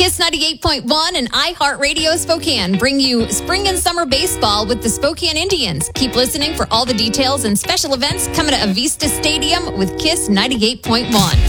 Kiss 98.1 and iHeartRadio Spokane bring you spring and summer baseball with the Spokane Indians. Keep listening for all the details and special events coming to Avista Stadium with Kiss 98.1.